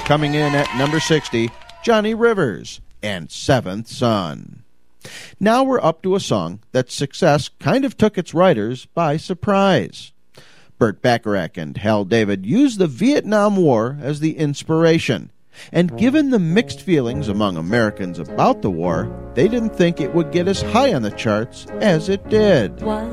Coming in at number 60, Johnny Rivers and Seventh Son. Now we're up to a song that success kind of took its writers by surprise. Burt Bacharach and Hal David used the Vietnam War as the inspiration, and given the mixed feelings among Americans about the war, they didn't think it would get as high on the charts as it did.